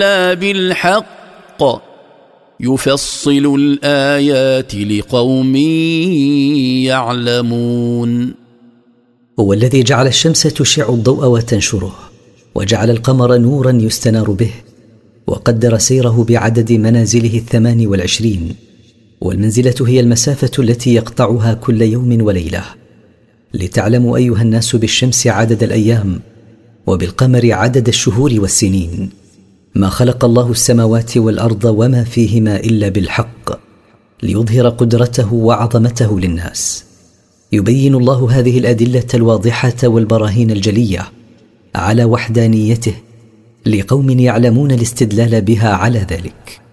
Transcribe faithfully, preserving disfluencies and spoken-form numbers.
بالحق يفصل الآيات لقوم يعلمون. هو الذي جعل الشمس تشع الضوء وتنشره، وجعل القمر نورا يستنار به، وقدر سيره بعدد منازله الثمان والعشرين، والمنزلة هي المسافة التي يقطعها كل يوم وليلة، لتعلموا أيها الناس بالشمس عدد الأيام، وبالقمر عدد الشهور والسنين. ما خلق الله السماوات والأرض وما فيهما إلا بالحق، ليظهر قدرته وعظمته للناس. يبين الله هذه الأدلة الواضحة والبراهين الجلية على وحدانيته لقوم يعلمون الاستدلال بها على ذلك.